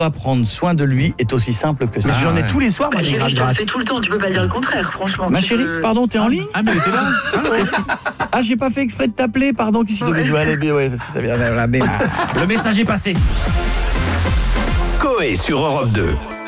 prendre soin de lui est aussi simple que ça. Mais j'en ai tous les soirs, moi, Bah, des chérie, je te le gratte-gratte. fais tout le temps, tu peux pas dire le contraire, franchement. Ma Tu chérie, peux- pardon, t'es en ligne? Ah, mais elle était là. Ah, j'ai pas fait exprès de t'appeler, pardon, qu'est-ce qu'il Ouais. aller, ouais, ça vient Le message est passé. Coé sur Europe 2.